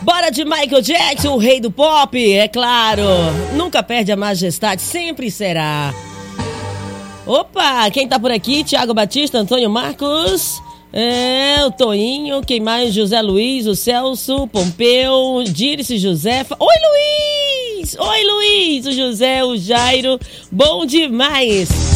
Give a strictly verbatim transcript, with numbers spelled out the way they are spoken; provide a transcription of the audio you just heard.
Bora de Michael Jackson, o rei do pop, é claro. Nunca perde a majestade, sempre será. Opa, quem tá por aqui? Tiago Batista, Antônio Marcos, é, o Toinho, quem mais? José Luiz, o Celso, Pompeu, Dirice Josefa. Oi, Luiz! Oi, Luiz! O José, o Jairo, bom demais!